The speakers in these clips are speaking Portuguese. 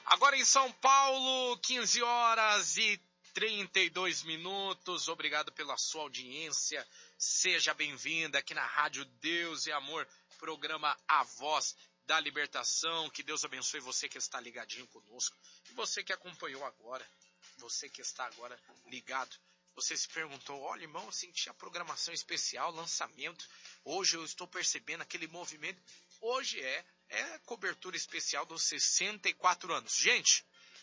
Agora em São Paulo, 15 horas e 32 minutos. Obrigado pela sua audiência. Seja bem-vinda aqui na Rádio Deus e Amor, programa A Voz da Libertação. Que Deus abençoe você que está ligadinho conosco. E você que acompanhou agora, você que está agora ligado. Você se perguntou, olha, irmão, eu senti a programação especial, lançamento. Hoje eu estou percebendo aquele movimento. Hoje é cobertura especial dos 64 anos. Gente,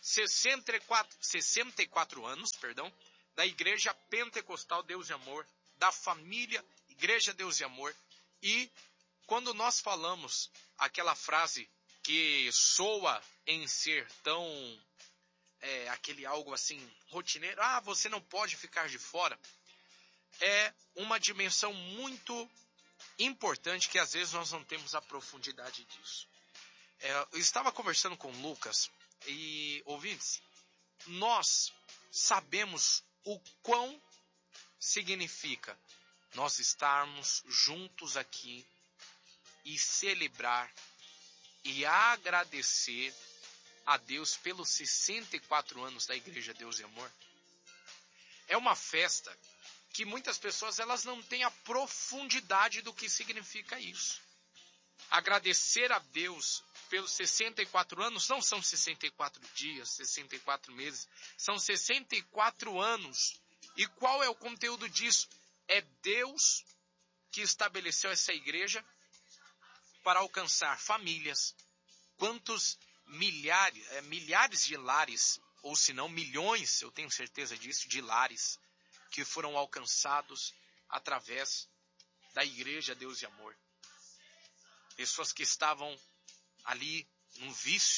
64 anos, da Igreja Pentecostal Deus e Amor, da família Igreja Deus e Amor. E quando nós falamos aquela frase que soa em ser tão... aquele algo assim, rotineiro, você não pode ficar de fora, é uma dimensão muito importante que às vezes nós não temos a profundidade disso. Eu estava conversando com o Lucas e, ouvintes, nós sabemos o quão significa nós estarmos juntos aqui e celebrar e agradecer a Deus pelos 64 anos da Igreja Deus e Amor. É uma festa que muitas pessoas elas não têm a profundidade do que significa isso. Agradecer a Deus pelos 64 anos não são 64 dias, 64 meses, são 64 anos. E qual é o conteúdo disso? É Deus que estabeleceu essa igreja para alcançar famílias. Quantos milhares de lares, ou se não milhões, eu tenho certeza disso, de lares que foram alcançados através da Igreja Deus e Amor. Pessoas que estavam ali nos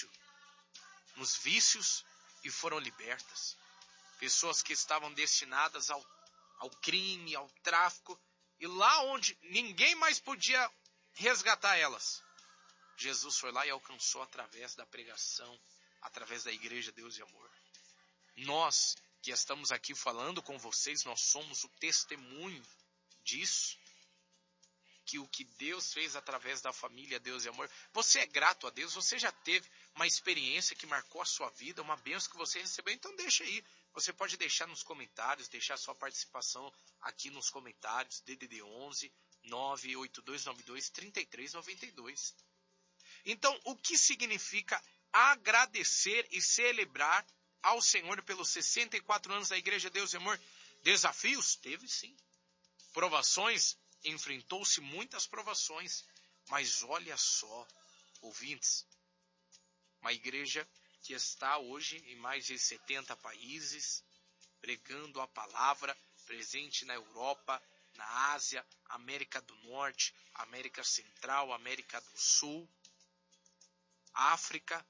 vícios e foram libertas. Pessoas que estavam destinadas ao crime, ao tráfico, e lá onde ninguém mais podia resgatar elas, Jesus foi lá e alcançou através da pregação, através da Igreja Deus e Amor. Nós que estamos aqui falando com vocês, nós somos o testemunho disso, que o que Deus fez através da família Deus e Amor. Você é grato a Deus, você já teve uma experiência que marcou a sua vida, uma bênção que você recebeu, então deixa aí. Você pode deixar nos comentários, deixar sua participação aqui nos comentários, DDD 11 98292 3392. Então, o que significa agradecer e celebrar ao Senhor pelos 64 anos da Igreja Deus e Amor? Desafios? Teve sim. Provações? Enfrentou-se muitas provações. Mas olha só, ouvintes, uma igreja que está hoje em mais de 70 países, pregando a palavra, presente na Europa, na Ásia, América do Norte, América Central, América do Sul, África.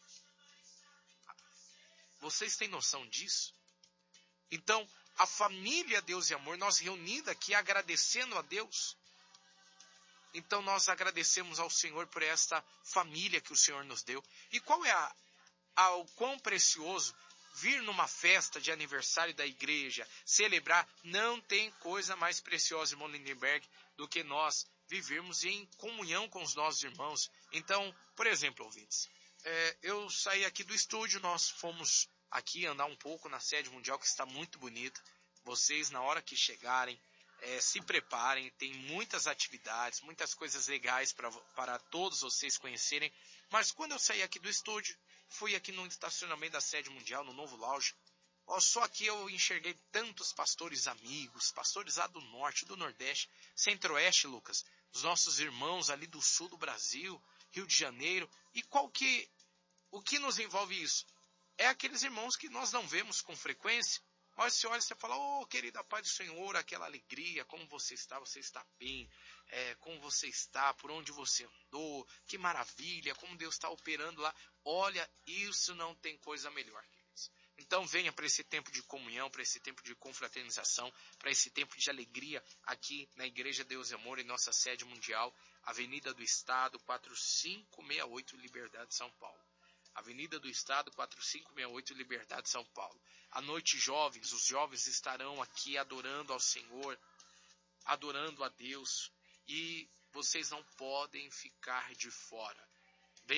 Vocês têm noção disso? Então, a família Deus e Amor, nós reunidos aqui agradecendo a Deus. Então, nós agradecemos ao Senhor por esta família que o Senhor nos deu. E qual é o quão precioso vir numa festa de aniversário da igreja, celebrar? Não tem coisa mais preciosa, irmão Lindenberg, do que nós vivermos em comunhão com os nossos irmãos. Então, por exemplo, ouvintes, eu saí aqui do estúdio, nós fomos aqui andar um pouco na sede mundial, que está muito bonita. Vocês, na hora que chegarem, se preparem, tem muitas atividades, muitas coisas legais para todos vocês conhecerem. Mas quando eu saí aqui do estúdio, fui aqui no estacionamento da sede mundial, no novo lounge. Só aqui eu enxerguei tantos pastores amigos, pastores lá do norte, do nordeste, centro-oeste, Lucas, os nossos irmãos ali do sul do Brasil, Rio de Janeiro. E o que nos envolve isso? É aqueles irmãos que nós não vemos com frequência, mas você olha e você fala, querida paz do Senhor, aquela alegria, como você está bem, como você está, por onde você andou, que maravilha, como Deus está operando lá. Olha, isso não tem coisa melhor, queridos. Então venha para esse tempo de comunhão, para esse tempo de confraternização, para esse tempo de alegria aqui na Igreja Deus e Amor, em nossa sede mundial, Avenida do Estado, 4568, Liberdade, São Paulo. Avenida do Estado, 4568, Liberdade, São Paulo. À noite, jovens, os jovens estarão aqui adorando ao Senhor, adorando a Deus, e vocês não podem ficar de fora.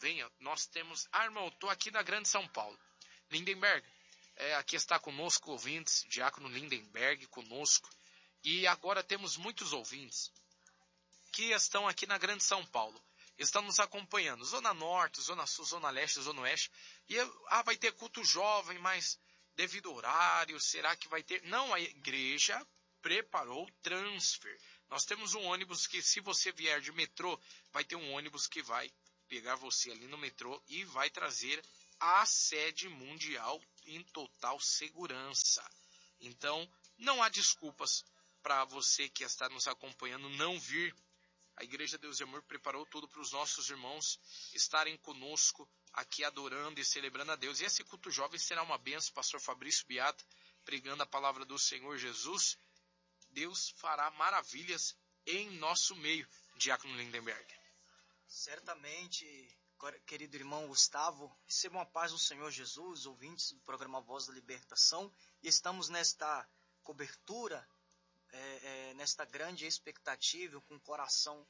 venha. Nós temos... irmão, estou aqui na Grande São Paulo. Lindenberg, aqui está conosco ouvintes, Diácono Lindenberg conosco. E agora temos muitos ouvintes que estão aqui na Grande São Paulo. Estão nos acompanhando. Zona Norte, Zona Sul, Zona Leste, Zona Oeste. E vai ter culto jovem, mas devido ao horário, será que vai ter? Não, a igreja preparou transfer. Nós temos um ônibus que, se você vier de metrô, vai ter um ônibus que vai pegar você ali no metrô e vai trazer a sede mundial em total segurança. Então, não há desculpas para você que está nos acompanhando não vir. A Igreja Deus e Amor preparou tudo para os nossos irmãos estarem conosco aqui adorando e celebrando a Deus. E esse culto jovem será uma bênção, pastor Fabrício Beata, pregando a palavra do Senhor Jesus. Deus fará maravilhas em nosso meio, Diácono Lindenberg. Certamente, querido irmão Gustavo, recebam a paz do Senhor Jesus, ouvintes do programa Voz da Libertação. E estamos nesta cobertura, nesta grande expectativa, com coração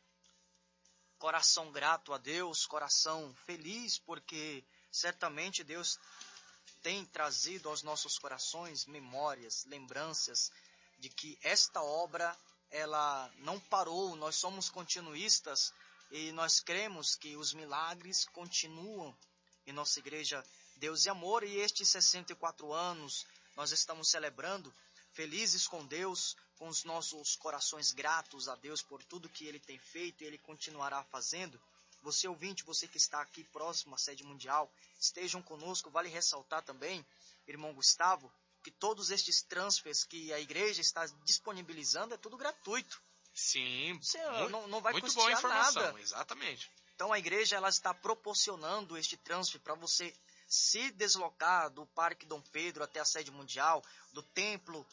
grato a Deus, coração feliz, porque certamente Deus tem trazido aos nossos corações memórias, lembranças de que esta obra ela não parou. Nós somos continuistas e nós cremos que os milagres continuam em nossa igreja Deus e Amor. E estes 64 anos nós estamos celebrando, felizes com Deus, com os nossos corações gratos a Deus por tudo que Ele tem feito e Ele continuará fazendo. Você ouvinte, você que está aqui próximo à sede mundial, estejam conosco. Vale ressaltar também, irmão Gustavo, que todos estes transfers que a igreja está disponibilizando é tudo gratuito. Sim, você não vai muito custear boa informação, nada. Exatamente. Então a igreja ela está proporcionando este transfer para você se deslocar do Parque Dom Pedro até a sede mundial, do templo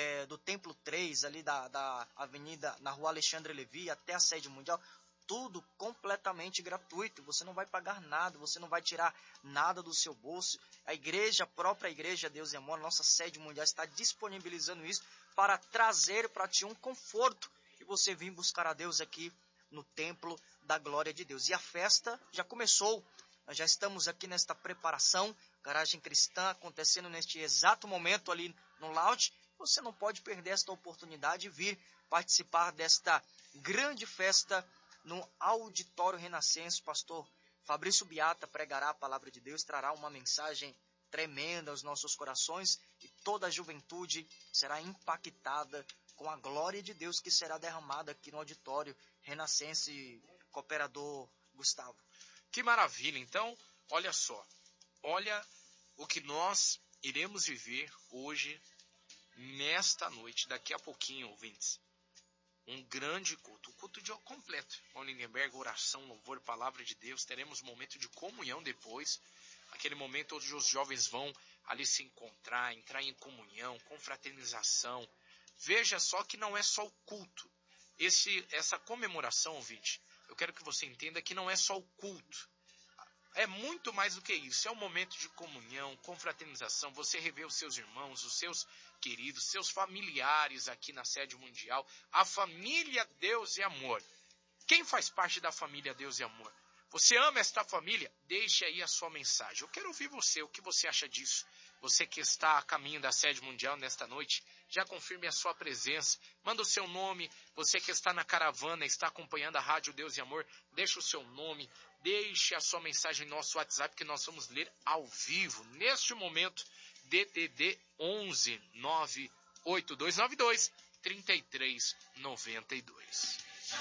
3, ali da avenida, na rua Alexandre Levi, até a sede mundial, tudo completamente gratuito. Você não vai pagar nada, você não vai tirar nada do seu bolso. A própria igreja Deus e Amor, nossa sede mundial, está disponibilizando isso para trazer para ti um conforto e você vir buscar a Deus aqui no templo da glória de Deus. E a festa já começou. Nós já estamos aqui nesta preparação, Garagem Cristã acontecendo neste exato momento ali no lounge. Você não pode perder esta oportunidade de vir participar desta grande festa no Auditório Renascença. Pastor Fabrício Beata pregará a palavra de Deus, trará uma mensagem tremenda aos nossos corações e toda a juventude será impactada com a glória de Deus que será derramada aqui no Auditório Renascença. Cooperador Gustavo. Que maravilha! Então, olha só, olha o que nós iremos viver hoje, nesta noite, daqui a pouquinho, ouvintes. Um grande culto, um culto de completo. Irmão Lindenberg, oração, louvor, palavra de Deus. Teremos um momento de comunhão depois. Aquele momento onde os jovens vão ali se encontrar, entrar em comunhão, confraternização. Veja só que não é só o culto. Essa comemoração, ouvinte, eu quero que você entenda que não é só o culto. É muito mais do que isso. É um momento de comunhão, confraternização. Você rever os seus irmãos, os seus queridos, seus familiares aqui na sede mundial. A família Deus e Amor. Quem faz parte da família Deus e Amor? Você ama esta família? Deixe aí a sua mensagem. Eu quero ouvir você. O que você acha disso? Você que está a caminho da sede mundial nesta noite, já confirme a sua presença. Manda o seu nome. Você que está na caravana, está acompanhando a Rádio Deus e Amor, deixe o seu nome, deixe a sua mensagem no nosso WhatsApp, que nós vamos ler ao vivo. Neste momento, DDD 11 98292 3392.